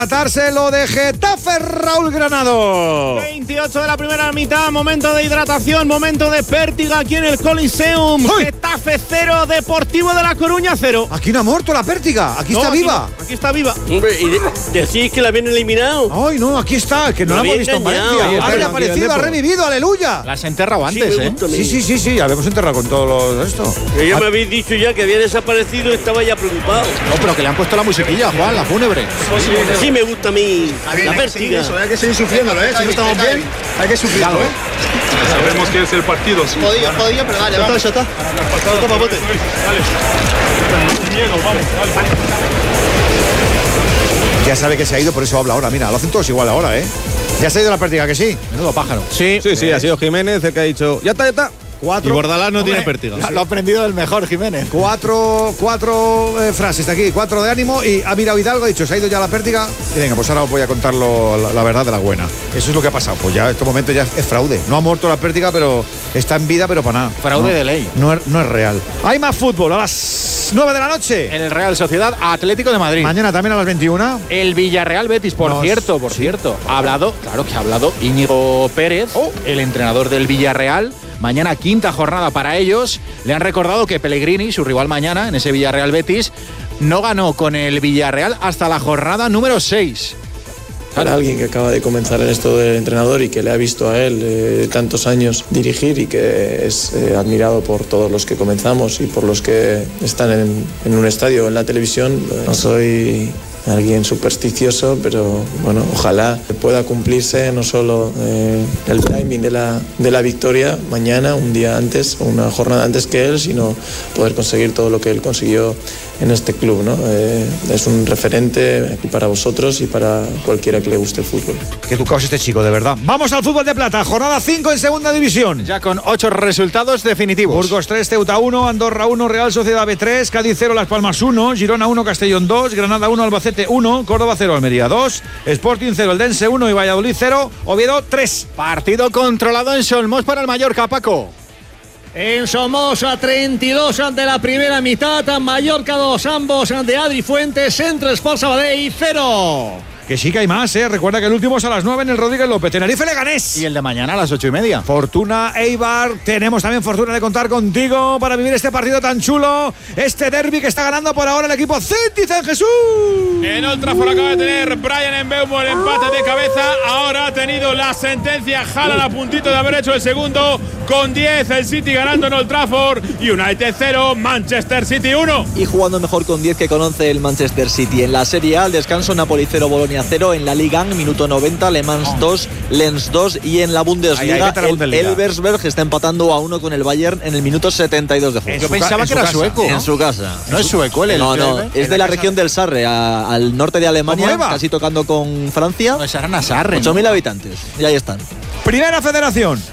Matarse lo de Getafe, Raúl Granado. 28 de la primera mitad, momento de hidratación, momento de pértiga aquí en el Coliseum. ¡Uy! Getafe 0, Deportivo de La Coruña 0. Aquí no ha muerto la pértiga, aquí está viva. Aquí está viva. Hombre, y decís que la habían eliminado. Ay, no, aquí está, que no la hemos visto en Valencia. Ha reaparecido, ha revivido, aleluya. La has enterrado antes, Sí, ya habíamos enterrado con todo esto. Ya me habéis dicho ya que había desaparecido y estaba ya preocupado. No, pero que le han puesto la musiquilla, Juan, la fúnebre. Sí me gusta a mí la pértiga. Eso, hay que seguir sufriéndolo, Si no estamos bien, hay que sufrirlo, Sabemos que es el partido. Sí. Podía, pero dale, vamos. Ya está. Dale. Miedo, vamos. Ya sabe que se ha ido, por eso habla ahora. Mira, lo hacen todos igual ahora, Ya se ha ido la pértiga, ¿que sí? Menudo pájaro. Sí, ha sido Jiménez el que ha dicho, ya está. Y Bordalás no tiene pértiga. Lo ha aprendido del mejor, Jiménez. Cuatro frases de aquí, 4 de ánimo. Y ha mirado Hidalgo, ha dicho, se ha ido ya la pértiga. Y venga, pues ahora os voy a contar la verdad de la buena. Eso es lo que ha pasado. Pues ya en este momento ya es fraude. No ha muerto la pértiga, pero está en vida, pero para nada. Fraude de ley. No es real. Hay más fútbol a las 9 de la noche. En el Real Sociedad Atlético de Madrid. Mañana también a las 21. El Villarreal Betis, por cierto. Ha hablado Íñigo Pérez, el entrenador del Villarreal. Mañana quinta jornada para ellos. Le han recordado que Pellegrini, su rival mañana en ese Villarreal Betis, no ganó con el Villarreal hasta la jornada número 6. Para alguien que acaba de comenzar en esto del entrenador y que le ha visto a él tantos años dirigir y que es admirado por todos los que comenzamos y por los que están en un estadio o en la televisión, no soy alguien supersticioso, pero bueno, ojalá pueda cumplirse no solo el timing de la victoria mañana, un día antes o una jornada antes que él, sino poder conseguir todo lo que él consiguió en este club, ¿no? Es un referente aquí para vosotros y para cualquiera que le guste el fútbol. Qué educado es este chico, de verdad. Vamos al fútbol de plata, jornada 5 en segunda división. Ya con 8 resultados definitivos. Burgos 3, Ceuta 1, Andorra 1, Real Sociedad B 3, Cádiz 0, Las Palmas 1, Girona 1, Castellón 2, Granada 1, Albacete 1, Córdoba 0, Almería 2, Sporting 0, Eldense 1 y Valladolid 0, Oviedo 3. Partido controlado en Solmos para el Mallorca, Paco. En Somoza, 32 de la primera mitad, Mallorca 2, ambos de Adri Fuentes, Centro Sport Sabadell 0. Que sí que hay más, Recuerda que el último es a las 9 en el Rodríguez López. Tenerife Leganés. Y el de mañana a las 8:30. Fortuna Eibar. Tenemos también fortuna de contar contigo para vivir este partido tan chulo. Este derbi que está ganando por ahora el equipo Citizen Jesús. En Old Trafford acaba de tener Brian Mbeumo el empate de cabeza. Ahora ha tenido la sentencia. Haaland a puntito de haber hecho el segundo. Con 10 el City ganando en Old Trafford. United 0, Manchester City 1. Y jugando mejor con 10 que con 11 el Manchester City. En la Serie A, al descanso, Napoli 0, Bolonia 0. En la Liga, minuto 90, Le Mans 2, Lens 2. Y en la Bundesliga, el Elversberg está empatando a 1 con el Bayern en el minuto 72 de juego. Yo pensaba que era sueco. En su casa. No es sueco el No, es de la región del Sarre, al norte de Alemania, casi tocando con Francia. No, serán a Sarre. 8.000 habitantes. Y ahí están. Primera Federación.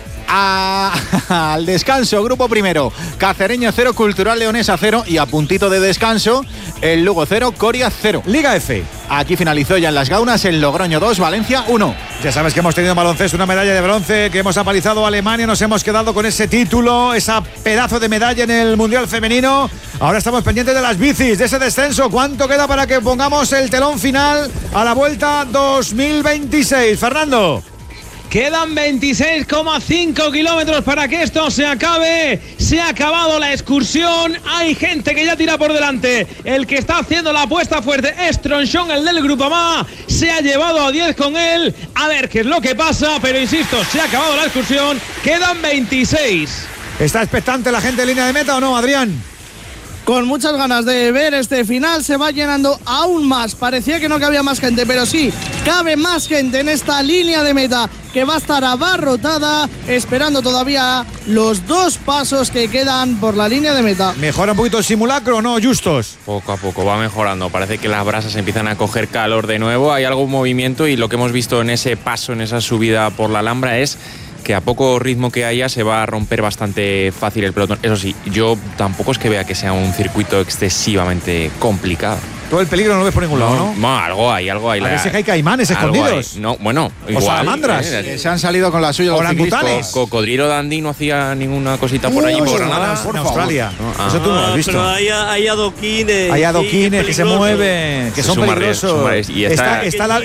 Al descanso, grupo primero, Cacereño 0, Cultural Leonesa 0 y a puntito de descanso, el Lugo 0, Coria 0. Liga F. Aquí finalizó ya en las Gaunas el Logroño 2, Valencia 1. Ya sabes que hemos tenido en baloncesto una medalla de bronce, que hemos apalizado a Alemania, nos hemos quedado con ese título, esa pedazo de medalla en el Mundial Femenino. Ahora estamos pendientes de las bicis, de ese descenso. ¿Cuánto queda para que pongamos el telón final a la Vuelta 2026? Fernando. Quedan 26,5 kilómetros para que esto se acabe. Se ha acabado la excursión. Hay gente que ya tira por delante. El que está haciendo la apuesta fuerte es Tronchón, el del Grupamá. Se ha llevado a 10 con él. A ver qué es lo que pasa. Pero insisto, se ha acabado la excursión. Quedan 26. ¿Está expectante la gente en línea de meta o no, Adrián? Con muchas ganas de ver este final, se va llenando aún más. Parecía que no cabía más gente, pero sí, cabe más gente en esta línea de meta que va a estar abarrotada, esperando todavía los 2 pasos que quedan por la línea de meta. ¿Mejora un poquito el simulacro o no, Justos? Poco a poco va mejorando, parece que las brasas empiezan a coger calor de nuevo, hay algún movimiento y lo que hemos visto en ese paso, en esa subida por la Alhambra es que a poco ritmo que haya se va a romper bastante fácil el pelotón. Eso sí, yo tampoco es que vea que sea un circuito excesivamente complicado. Todo el peligro no lo ves por ningún lado, ¿no? No, algo hay. A ver si hay caimanes escondidos. No, bueno, igual. O salamandras. Se han salido con la suya los orangutanes. Cocodrilo Dandy no hacía ninguna cosita por allí, por nada. En Australia. Eso tú no lo has visto. Pero hay adoquines. Hay adoquines que se mueven, que son peligrosos. Y está